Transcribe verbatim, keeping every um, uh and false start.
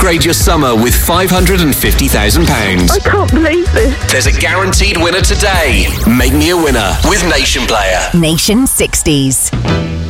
Upgrade your summer with five hundred fifty thousand pounds. I can't believe this. There's a guaranteed winner today. Make me a winner with Nation Player. Nation sixties.